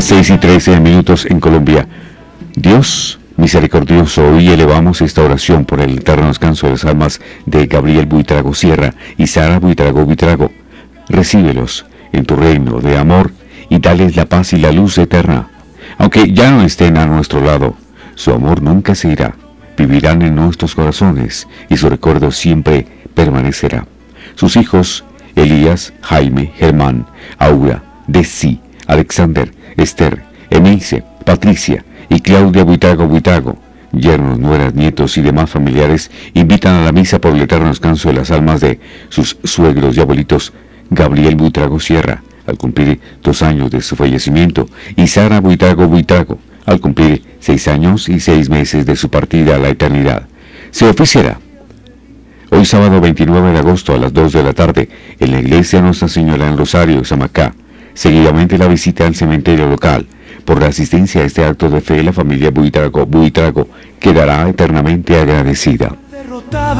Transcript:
Las 6:13 en Colombia. Dios misericordioso, hoy elevamos esta oración por el eterno descanso de las almas de Gabriel Buitrago Sierra y Sara Buitrago Buitrago. Recíbelos en tu reino de amor y dales la paz y la luz eterna. Aunque ya no estén a nuestro lado, su amor nunca se irá. Vivirán en nuestros corazones y su recuerdo siempre permanecerá. Sus hijos, Elías, Jaime, Germán, Aura, Desi, Alexander, Esther, Emilce, Patricia y Claudia Buitrago Buitrago, yernos, nueras, nietos y demás familiares, invitan a la misa por el eterno descanso de las almas de sus suegros y abuelitos Gabriel Buitrago Sierra, al cumplir 2 años de su fallecimiento, y Sara Buitrago Buitrago, al cumplir 6 años y 6 meses de su partida a la eternidad. Se oficiará hoy sábado 29 de agosto a las 2 de la tarde en la iglesia Nuestra Señora en Rosario, Samacá. Seguidamente la visita al cementerio local. Por la asistencia a este acto de fe, la familia Buitrago Buitrago quedará eternamente agradecida.